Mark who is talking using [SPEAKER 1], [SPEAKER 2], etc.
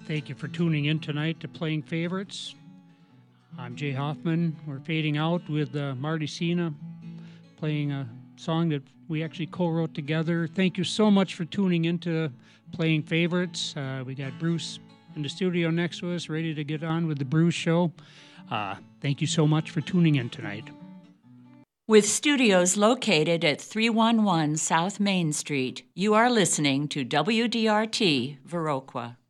[SPEAKER 1] Thank you for tuning in tonight to Playing Favorites. I'm Jay Hoffman. We're fading out with Marty Sina playing a song that we actually co-wrote together. Thank you so much for tuning in to Playing Favorites. We got Bruce in the studio next to us, ready to get on with the Bruce Show. Thank you so much for tuning in tonight.
[SPEAKER 2] With studios located at 311 South Main Street, you are listening to WDRT Viroqua.